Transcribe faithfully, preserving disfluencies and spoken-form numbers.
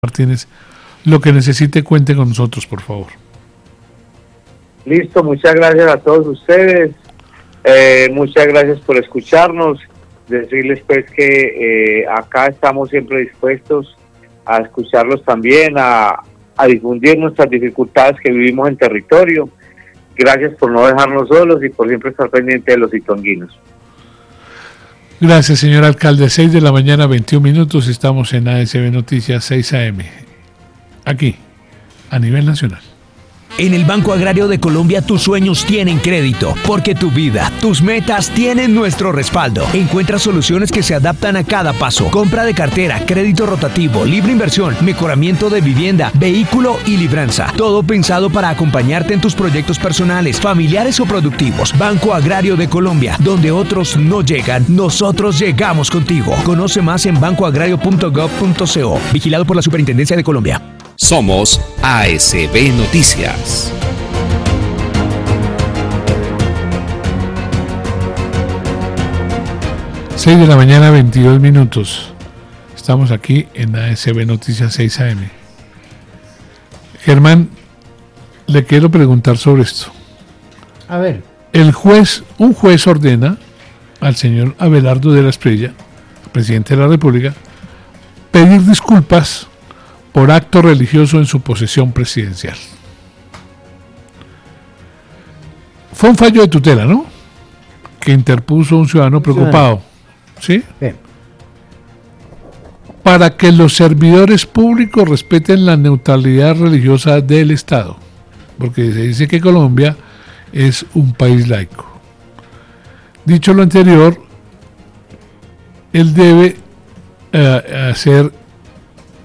Martínez, lo que necesite cuente con nosotros, por favor. Listo, muchas gracias a todos ustedes, eh, muchas gracias por escucharnos, decirles pues que eh, acá estamos siempre dispuestos a escucharlos también, a, a difundir nuestras dificultades que vivimos en territorio. Gracias por no dejarnos solos y por siempre estar pendiente de los itonguinos. Gracias, señor alcalde. seis de la mañana, veintiún minutos, estamos en A S B Noticias seis A M, aquí, a nivel nacional. En el Banco Agrario de Colombia tus sueños tienen crédito, porque tu vida, tus metas tienen nuestro respaldo. Encuentra soluciones que se adaptan a cada paso. Compra de cartera, crédito rotativo, libre inversión, mejoramiento de vivienda, vehículo y libranza. Todo pensado para acompañarte en tus proyectos personales, familiares o productivos. Banco Agrario de Colombia, donde otros no llegan, nosotros llegamos contigo. Conoce más en banco agrario punto gov punto co. Vigilado por la Superintendencia de Colombia. Somos A S B Noticias. seis de la mañana, veintidós minutos. Estamos aquí en A S B Noticias seis A M. Germán, le quiero preguntar sobre esto. A ver. El juez, un juez ordena al señor Abelardo de la Espriella, presidente de la República, pedir disculpas por acto religioso en su posesión presidencial. Fue un fallo de tutela, ¿no? Que interpuso un ciudadano preocupado, ¿sí? Bien. Para que los servidores públicos respeten la neutralidad religiosa del Estado, porque se dice que Colombia es un país laico. Dicho lo anterior, él debe eh, hacer